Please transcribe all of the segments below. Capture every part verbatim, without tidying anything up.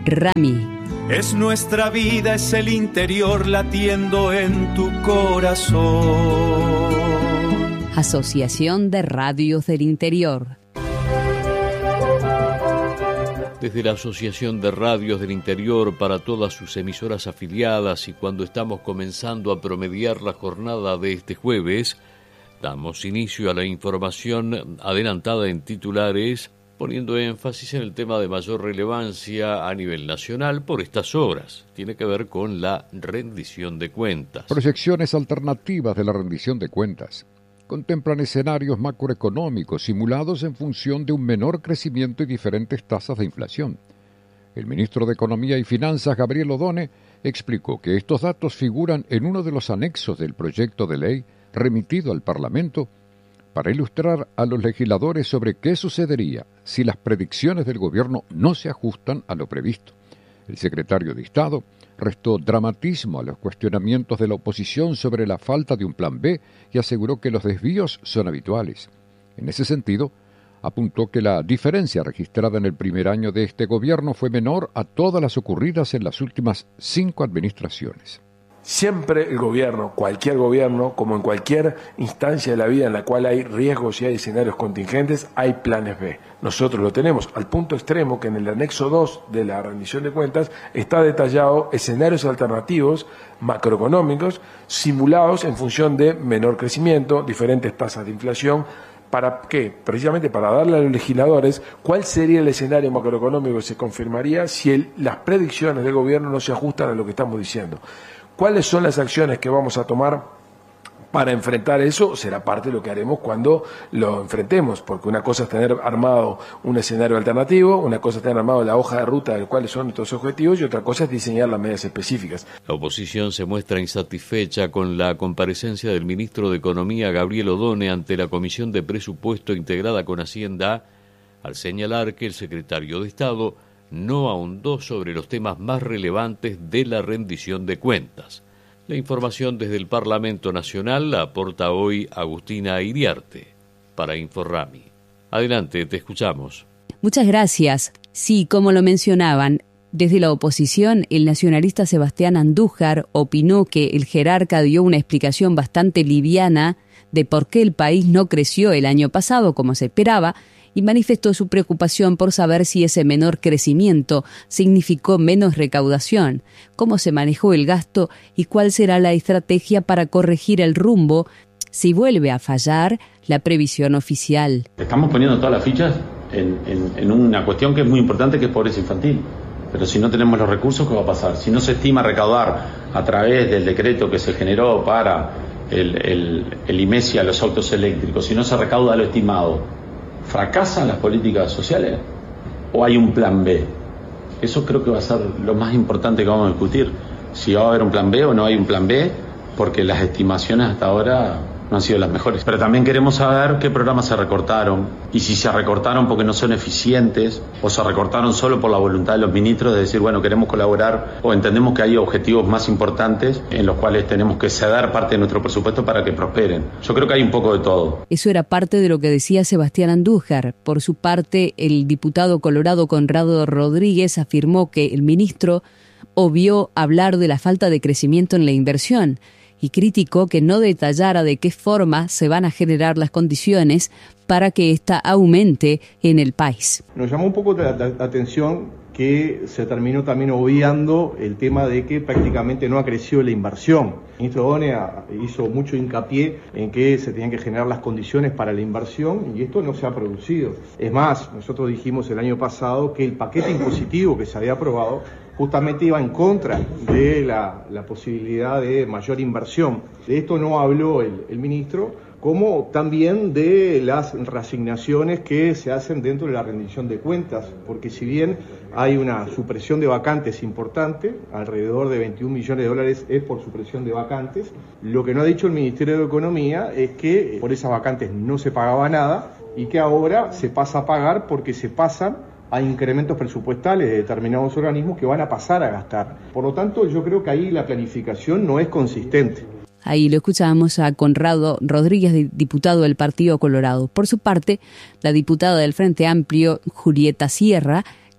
Rami. Es nuestra vida, es el interior latiendo en tu corazón. Asociación de Radios del Interior. Desde la Asociación de Radios del Interior para todas sus emisoras afiliadas y cuando estamos comenzando a promediar la jornada de este jueves, damos inicio a la información adelantada en titulares, poniendo énfasis en el tema de mayor relevancia a nivel nacional por estas horas. Tiene que ver con la rendición de cuentas. Proyecciones alternativas de la rendición de cuentas contemplan escenarios macroeconómicos simulados en función de un menor crecimiento y diferentes tasas de inflación. El ministro de Economía y Finanzas, Gabriel Odone, explicó que estos datos figuran en uno de los anexos del proyecto de ley remitido al Parlamento para ilustrar a los legisladores sobre qué sucedería si las predicciones del gobierno no se ajustan a lo previsto. El secretario de Estado restó dramatismo a los cuestionamientos de la oposición sobre la falta de un plan B y aseguró que los desvíos son habituales. En ese sentido, apuntó que la diferencia registrada en el primer año de este gobierno fue menor a todas las ocurridas en las últimas cinco administraciones. Siempre el gobierno, cualquier gobierno, como en cualquier instancia de la vida en la cual hay riesgos y hay escenarios contingentes, hay planes B. Nosotros lo tenemos al punto extremo que en el anexo dos de la rendición de cuentas está detallado escenarios alternativos macroeconómicos simulados en función de menor crecimiento, diferentes tasas de inflación. ¿Para qué? Precisamente para darle a los legisladores cuál sería el escenario macroeconómico que se confirmaría si el, las predicciones del gobierno no se ajustan a lo que estamos diciendo. ¿Cuáles son las acciones que vamos a tomar para enfrentar eso? Será parte de lo que haremos cuando lo enfrentemos, porque una cosa es tener armado un escenario alternativo, una cosa es tener armado la hoja de ruta de cuáles son nuestros objetivos y otra cosa es diseñar las medidas específicas. La oposición se muestra insatisfecha con la comparecencia del ministro de Economía, Gabriel Odone, ante la Comisión de Presupuesto integrada con Hacienda, al señalar que el secretario de Estado no ahondó sobre los temas más relevantes de la rendición de cuentas. La información desde el Parlamento Nacional la aporta hoy Agustina Iriarte para Inforrami. Adelante, te escuchamos. Muchas gracias. Sí, como lo mencionaban, desde la oposición, el nacionalista Sebastián Andújar opinó que el jerarca dio una explicación bastante liviana de por qué el país no creció el año pasado como se esperaba, y manifestó su preocupación por saber si ese menor crecimiento significó menos recaudación, cómo se manejó el gasto y cuál será la estrategia para corregir el rumbo si vuelve a fallar la previsión oficial. Estamos poniendo todas las fichas en, en, en una cuestión que es muy importante, que es pobreza infantil. Pero si no tenemos los recursos, ¿qué va a pasar? Si no se estima recaudar a través del decreto que se generó para el, el, el I M E S I a los autos eléctricos, si no se recauda lo estimado, ¿fracasan las políticas sociales o hay un plan B? Eso creo que va a ser lo más importante que vamos a discutir. Si va a haber un plan B o no hay un plan B, porque las estimaciones hasta ahora no han sido las mejores. Pero también queremos saber qué programas se recortaron y si se recortaron porque no son eficientes o se recortaron solo por la voluntad de los ministros de decir, bueno, queremos colaborar o entendemos que hay objetivos más importantes en los cuales tenemos que ceder parte de nuestro presupuesto para que prosperen. Yo creo que hay un poco de todo. Eso era parte de lo que decía Sebastián Andújar. Por su parte, el diputado colorado Conrado Rodríguez afirmó que el ministro obvió hablar de la falta de crecimiento en la inversión y criticó que no detallara de qué forma se van a generar las condiciones para que ésta aumente en el país. Nos llamó un poco la, la, la atención que se terminó también obviando el tema de que prácticamente no ha crecido la inversión. El ministro Odone hizo mucho hincapié en que se tenían que generar las condiciones para la inversión y esto no se ha producido. Es más, nosotros dijimos el año pasado que el paquete impositivo que se había aprobado justamente iba en contra de la, la posibilidad de mayor inversión. De esto no habló el, el ministro, como también de las reasignaciones que se hacen dentro de la rendición de cuentas, porque si bien hay una supresión de vacantes importante, alrededor de veintiún millones de dólares es por supresión de vacantes, lo que no ha dicho el Ministerio de Economía es que por esas vacantes no se pagaba nada y que ahora se pasa a pagar porque se pasan a incrementos presupuestales de determinados organismos que van a pasar a gastar. Por lo tanto, yo creo que ahí la planificación no es consistente. Ahí lo escuchábamos a Conrado Rodríguez, diputado del Partido Colorado. Por su parte, la diputada del Frente Amplio, Julieta Sierra,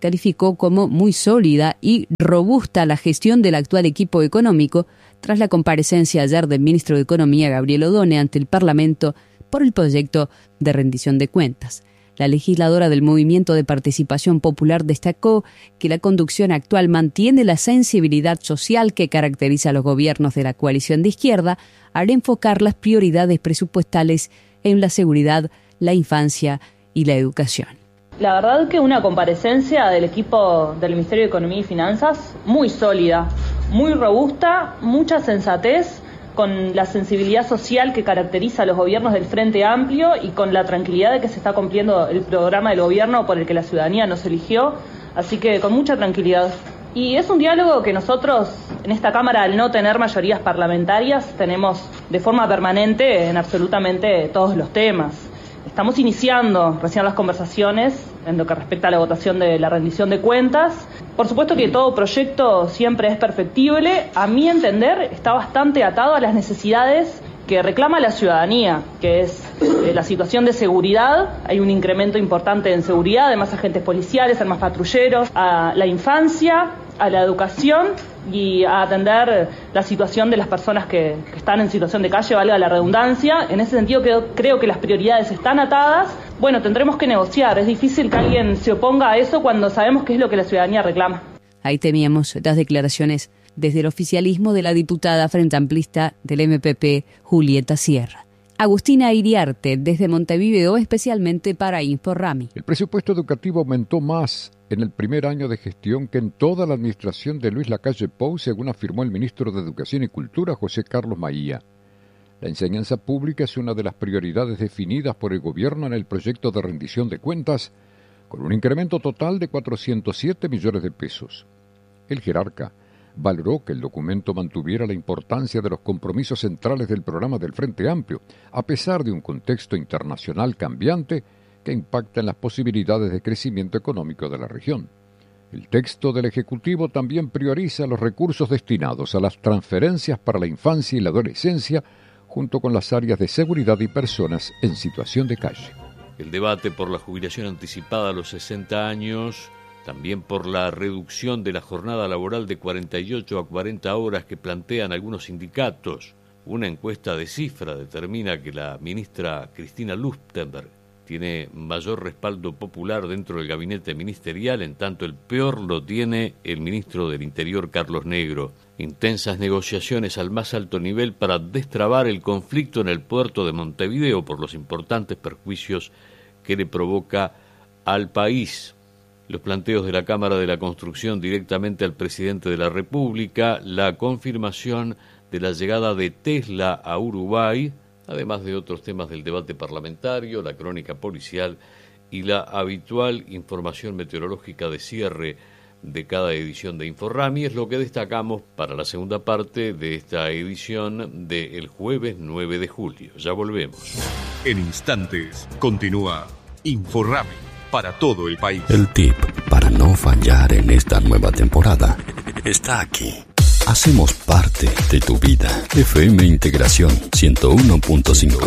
calificó como muy sólida y robusta la gestión del actual equipo económico tras la comparecencia ayer del ministro de Economía, Gabriel Odone, ante el Parlamento por el proyecto de rendición de cuentas. La legisladora del Movimiento de Participación Popular destacó que la conducción actual mantiene la sensibilidad social que caracteriza a los gobiernos de la coalición de izquierda al enfocar las prioridades presupuestales en la seguridad, la infancia y la educación. La verdad que una comparecencia del equipo del Ministerio de Economía y Finanzas muy sólida, muy robusta, mucha sensatez, con la sensibilidad social que caracteriza a los gobiernos del Frente Amplio y con la tranquilidad de que se está cumpliendo el programa del gobierno por el que la ciudadanía nos eligió, así que con mucha tranquilidad. Y es un diálogo que nosotros en esta Cámara, al no tener mayorías parlamentarias, tenemos de forma permanente en absolutamente todos los temas. Estamos iniciando recién las conversaciones en lo que respecta a la votación de la rendición de cuentas. Por supuesto que todo proyecto siempre es perfectible. A mi entender, está bastante atado a las necesidades que reclama la ciudadanía, que es eh, la situación de seguridad. Hay un incremento importante en seguridad, de más agentes policiales, a más patrulleros, a la infancia, a la educación y a atender la situación de las personas que, que están en situación de calle, valga la redundancia. En ese sentido creo, creo que las prioridades están atadas. Bueno, tendremos que negociar. Es difícil que alguien se oponga a eso cuando sabemos qué es lo que la ciudadanía reclama. Ahí teníamos las declaraciones desde el oficialismo de la diputada frente amplista del M P P, Julieta Sierra. Agustina Iriarte, desde Montevideo, especialmente para InfoRami. El presupuesto educativo aumentó más en el primer año de gestión que en toda la administración de Luis Lacalle Pou, según afirmó el ministro de Educación y Cultura, José Carlos Maía. La enseñanza pública es una de las prioridades definidas por el gobierno en el proyecto de rendición de cuentas, con un incremento total de cuatrocientos siete millones de pesos. El jerarca valoró que el documento mantuviera la importancia de los compromisos centrales del programa del Frente Amplio, a pesar de un contexto internacional cambiante que impacta en las posibilidades de crecimiento económico de la región. El texto del Ejecutivo también prioriza los recursos destinados a las transferencias para la infancia y la adolescencia, junto con las áreas de seguridad y personas en situación de calle. El debate por la jubilación anticipada a los sesenta años, también por la reducción de la jornada laboral de cuarenta y ocho a cuarenta horas que plantean algunos sindicatos. Una encuesta de Cifra determina que la ministra Cristina Lustberg tiene mayor respaldo popular dentro del gabinete ministerial, en tanto el peor lo tiene el ministro del Interior, Carlos Negro. Intensas negociaciones al más alto nivel para destrabar el conflicto en el puerto de Montevideo por los importantes perjuicios que le provoca al país. Los planteos de la Cámara de la Construcción directamente al presidente de la República, la confirmación de la llegada de Tesla a Uruguay, además de otros temas del debate parlamentario, la crónica policial y la habitual información meteorológica de cierre de cada edición de InfoRami, es lo que destacamos para la segunda parte de esta edición del jueves nueve de julio. Ya volvemos. En instantes continúa InfoRami para todo el país. El tip para no fallar en esta nueva temporada está aquí. Hacemos parte de tu vida. F M Integración ciento uno punto cinco.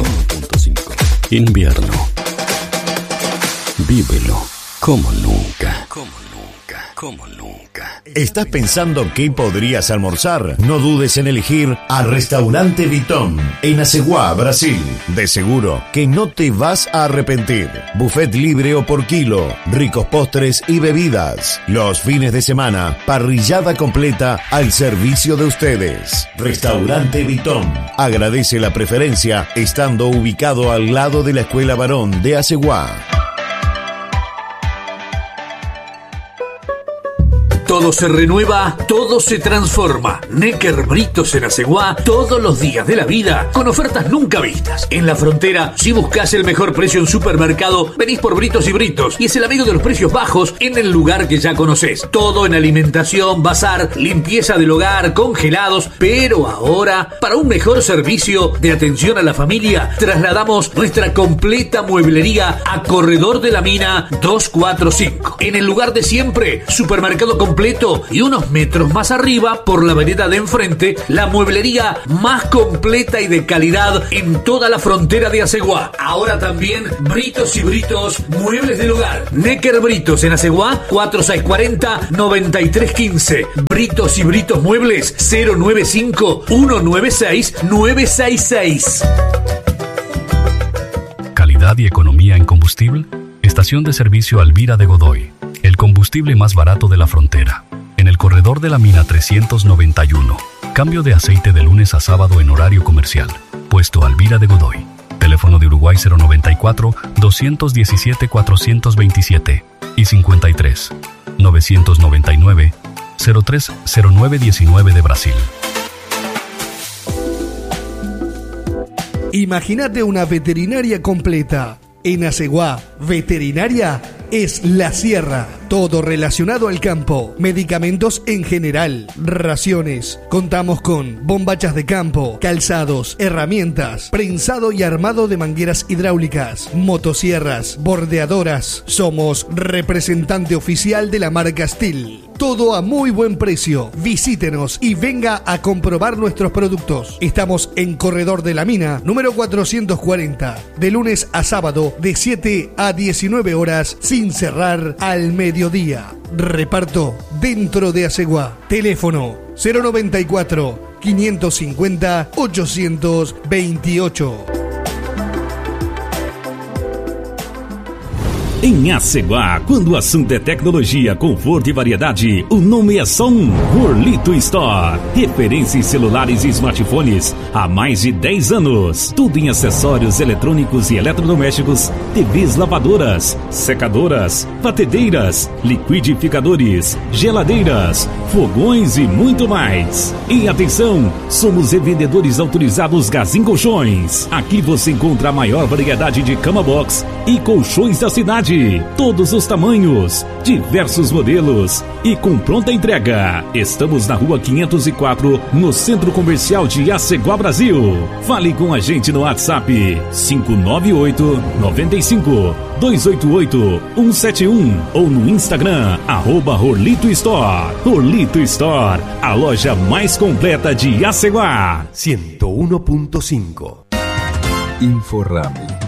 Invierno. Vívelo como nunca. Como nunca. Como nunca. ¿Estás pensando qué podrías almorzar? No dudes en elegir a Restaurante Vitón en Aceguá, Brasil. De seguro que no te vas a arrepentir. Buffet libre o por kilo, ricos postres y bebidas. Los fines de semana, parrillada completa al servicio de ustedes. Restaurante Vitón agradece la preferencia estando ubicado al lado de la Escuela Varón de Aceguá. Todo se renueva, todo se transforma. Necker Britos en Aceguá, todos los días de la vida, con ofertas nunca vistas. En la frontera, si buscas el mejor precio en supermercado, venís por Britos y Britos, y es el amigo de los precios bajos en el lugar que ya conocés. Todo en alimentación, bazar, limpieza del hogar, congelados, pero ahora, para un mejor servicio de atención a la familia, trasladamos nuestra completa mueblería a Corredor de la Mina doscientos cuarenta y cinco. En el lugar de siempre, supermercado completo completo y unos metros más arriba, por la vereda de enfrente, la mueblería más completa y de calidad en toda la frontera de Aceguá. Ahora también Britos y Britos, muebles del hogar. Necker Britos en Aceguá, cuatro seis cuatro cero, nueve tres uno cinco. Britos y Britos Muebles, cero nueve cinco, uno nueve seis, nueve seis seis. ¿Calidad y economía en combustible? Estación de servicio Alvira de Godoy, el combustible más barato de la frontera. En el corredor de la mina trescientos noventa y uno. Cambio de aceite de lunes a sábado en horario comercial. Puesto Alvira de Godoy. Teléfono de Uruguay cero noventa y cuatro, doscientos diecisiete, cuatrocientos veintisiete y cincuenta y tres, novecientos noventa y nueve, cero tres cero nueve diecinueve de Brasil. Imagínate una veterinaria completa. En Aceguá, veterinaria es La Sierra. Todo relacionado al campo. Medicamentos en general. Raciones. Contamos con bombachas de campo, calzados, herramientas, prensado y armado de mangueras hidráulicas, motosierras, bordeadoras. Somos representante oficial de la marca Steel. Todo a muy buen precio. Visítenos y venga a comprobar nuestros productos. Estamos en Corredor de la Mina, número cuatrocientos cuarenta. De lunes a sábado, de siete a diecinueve horas, sin cerrar al mediodía. Reparto dentro de Aceguá. Teléfono cero noventa y cuatro, quinientos cincuenta, ochocientos veintiocho. Em Aceguá, quando o assunto é tecnologia, conforto e variedade, o nome é só um: Horlito Store. Referência em celulares e smartphones há mais de dez anos. Tudo em acessórios eletrônicos e eletrodomésticos, T Vs lavadoras, secadoras, batedeiras, liquidificadores, geladeiras, fogões e muito mais. E atenção, somos revendedores autorizados Gazin Colchões. Aqui você encontra a maior variedade de cama box e colchões da cidade. Todos os tamanhos, diversos modelos e com pronta entrega. Estamos na rua quinhentos e quatro, no Centro Comercial de Aceguá, Brasil. Fale com a gente no WhatsApp cinco nove oito, nove cinco, dois oito oito, um sete um ou no Instagram, arroba Horlito Store. Horlito Store, a loja mais completa de Aceguá. ciento uno punto cinco. Inforame.